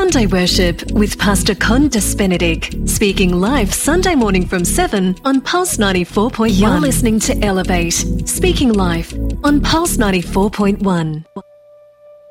Sunday Worship with Pastor Condas Benedict, speaking live Sunday morning from 7 on Pulse 94.1. You're listening to Elevate, speaking live on Pulse 94.1.